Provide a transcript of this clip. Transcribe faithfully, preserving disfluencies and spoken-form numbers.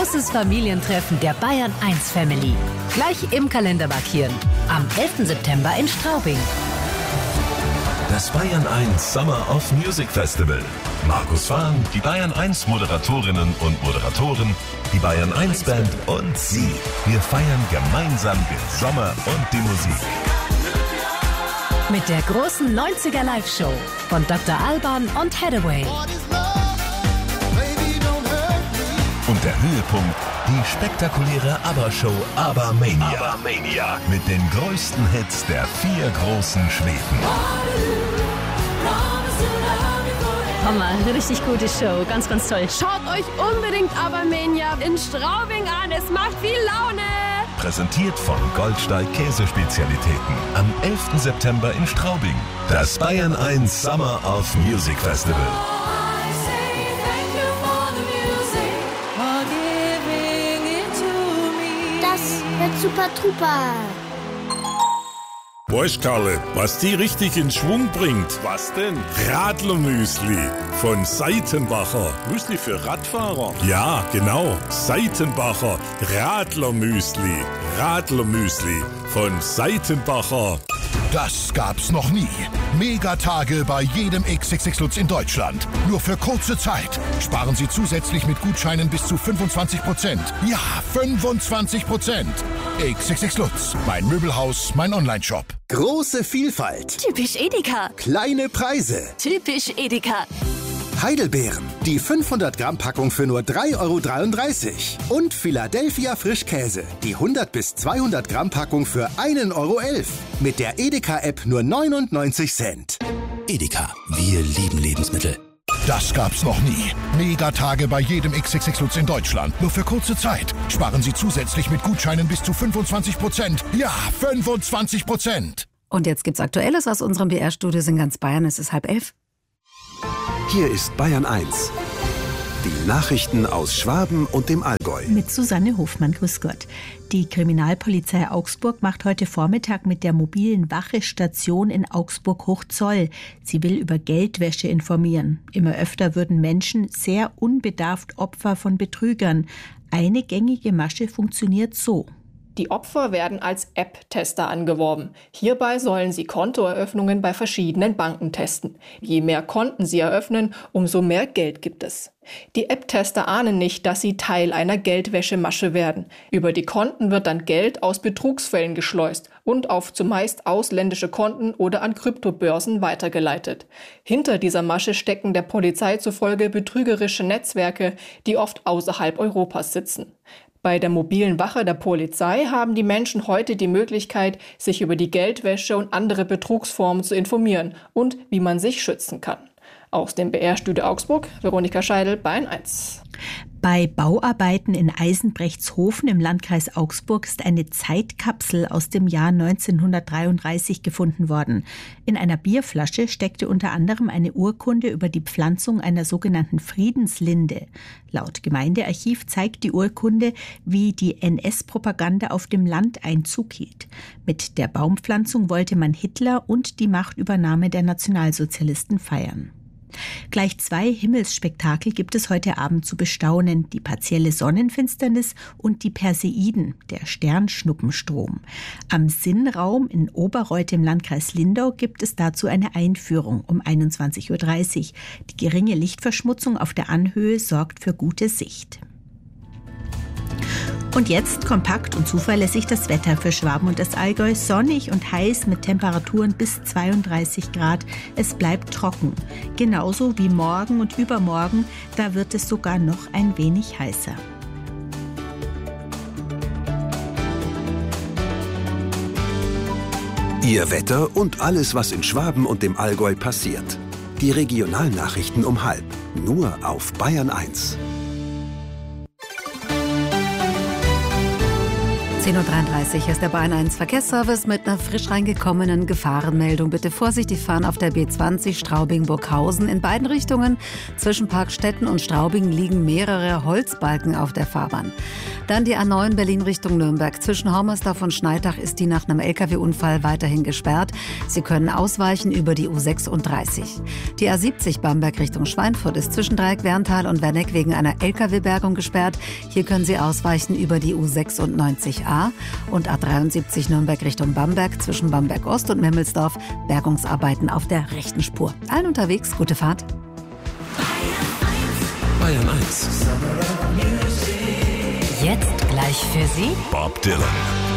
großes Familientreffen der Bayern eins Family. Gleich im Kalender markieren. Am elften September in Straubing. Das Bayern eins Summer of Music Festival. Markus Fahn, die Bayern eins Moderatorinnen und Moderatoren, die Bayern eins Band und Sie. Wir feiern gemeinsam den Sommer und die Musik. Mit der großen neunziger Live-Show von Doktor Alban und Hathaway. Und der Höhepunkt, die spektakuläre ABBA-Show ABBA-Mania. ABBA-Mania. Mit den größten Hits der vier großen Schweden. Hammer, eine richtig gute Show, ganz, ganz toll. Schaut euch unbedingt ABBA-Mania in Straubing an, es macht viel Laune. Präsentiert von Goldsteig Käsespezialitäten. Am elften September in Straubing. Das Bayern eins Summer of Music Festival. Super Trupa. Weißt Karle, was die richtig in Schwung bringt? Was denn? Radlermüsli von Seitenbacher. Müsli für Radfahrer? Ja, genau. Seitenbacher Radlermüsli. Radlermüsli von Seitenbacher. Das gab's noch nie. Megatage bei jedem X X X Lutz in Deutschland. Nur für kurze Zeit. Sparen Sie zusätzlich mit Gutscheinen bis zu fünfundzwanzig Prozent. Ja, fünfundzwanzig Prozent. X X X Lutz. Mein Möbelhaus, mein Onlineshop. Große Vielfalt. Typisch Edeka. Kleine Preise. Typisch Edeka. Heidelbeeren. Die fünfhundert Gramm Packung für nur drei Euro dreiunddreißig. Und Philadelphia Frischkäse. Die hundert bis zweihundert Gramm Packung für ein Euro elf. Mit der Edeka-App nur neunundneunzig Cent. Edeka. Wir lieben Lebensmittel. Das gab's noch nie. Megatage bei jedem X X X Lutz in Deutschland. Nur für kurze Zeit. Sparen Sie zusätzlich mit Gutscheinen bis zu fünfundzwanzig Prozent. Ja, fünfundzwanzig Prozent. Und jetzt gibt's Aktuelles aus unserem B R-Studio in ganz Bayern. Es ist halb elf. Hier ist Bayern eins. Die Nachrichten aus Schwaben und dem Allgäu. Mit Susanne Hofmann, grüß Gott. Die Kriminalpolizei Augsburg macht heute Vormittag mit der mobilen Wache Station in Augsburg-Hochzoll. Sie will über Geldwäsche informieren. Immer öfter würden Menschen sehr unbedarft Opfer von Betrügern. Eine gängige Masche funktioniert so. Die Opfer werden als App-Tester angeworben. Hierbei sollen sie Kontoeröffnungen bei verschiedenen Banken testen. Je mehr Konten sie eröffnen, umso mehr Geld gibt es. Die App-Tester ahnen nicht, dass sie Teil einer Geldwäschemasche werden. Über die Konten wird dann Geld aus Betrugsfällen geschleust und auf zumeist ausländische Konten oder an Kryptobörsen weitergeleitet. Hinter dieser Masche stecken der Polizei zufolge betrügerische Netzwerke, die oft außerhalb Europas sitzen. Bei der mobilen Wache der Polizei haben die Menschen heute die Möglichkeit, sich über die Geldwäsche und andere Betrugsformen zu informieren und wie man sich schützen kann. Aus dem B R-Studio Augsburg, Veronika Scheidel, Bayern eins. Bei Bauarbeiten in Eisenbrechtshofen im Landkreis Augsburg ist eine Zeitkapsel aus dem Jahr neunzehnhundertdreiunddreißig gefunden worden. In einer Bierflasche steckte unter anderem eine Urkunde über die Pflanzung einer sogenannten Friedenslinde. Laut Gemeindearchiv zeigt die Urkunde, wie die N S-Propaganda auf dem Land Einzug hielt. Mit der Baumpflanzung wollte man Hitler und die Machtübernahme der Nationalsozialisten feiern. Gleich zwei Himmelsspektakel gibt es heute Abend zu bestaunen. Die partielle Sonnenfinsternis und die Perseiden, der Sternschnuppenstrom. Am Sinnraum in Oberreuth im Landkreis Lindau gibt es dazu eine Einführung um einundzwanzig Uhr dreißig. Die geringe Lichtverschmutzung auf der Anhöhe sorgt für gute Sicht. Und jetzt kompakt und zuverlässig das Wetter für Schwaben und das Allgäu. Sonnig und heiß mit Temperaturen bis zweiunddreißig Grad. Es bleibt trocken. Genauso wie morgen und übermorgen. Da wird es sogar noch ein wenig heißer. Ihr Wetter und alles, was in Schwaben und dem Allgäu passiert. Die Regionalnachrichten um halb. Nur auf Bayern eins. zehn Uhr dreiunddreißig ist der Bayern eins Verkehrsservice mit einer frisch reingekommenen Gefahrenmeldung. Bitte vorsichtig fahren auf der B zwanzig Straubing-Burghausen. In beiden Richtungen zwischen Parkstetten und Straubing liegen mehrere Holzbalken auf der Fahrbahn. Dann die A neun Berlin Richtung Nürnberg. Zwischen Hormersdorf und Schneidach ist die nach einem L K W-Unfall weiterhin gesperrt. Sie können ausweichen über die U sechsunddreißig. Die A siebzig Bamberg Richtung Schweinfurt ist zwischen Dreieck Werntal und Werneck wegen einer L K W-Bergung gesperrt. Hier können Sie ausweichen über die U sechsundneunzig A. Und A dreiundsiebzig Nürnberg Richtung Bamberg zwischen Bamberg Ost und Memmelsdorf. Bergungsarbeiten auf der rechten Spur. Allen unterwegs, gute Fahrt. Bayern eins. Jetzt gleich für Sie Bob Dylan.